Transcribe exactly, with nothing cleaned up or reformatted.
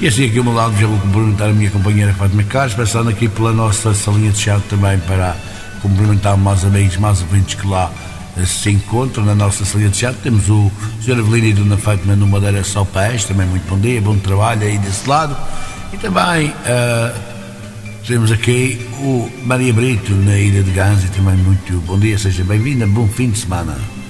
E assim aqui ao meu lado já vou cumprimentar a minha companheira Fátima Carlos, passando aqui pela nossa salinha de teatro também para cumprimentar mais amigos, mais ouvintes que lá se encontram na nossa salinha de teatro. Temos o senhor Avelino e a Dona Fátima no Madeira Só Pés, também muito bom dia, bom trabalho aí desse lado. E também uh, temos aqui o Maria Brito na Ilha de Gans, e também muito bom dia, seja bem-vinda, bom fim de semana.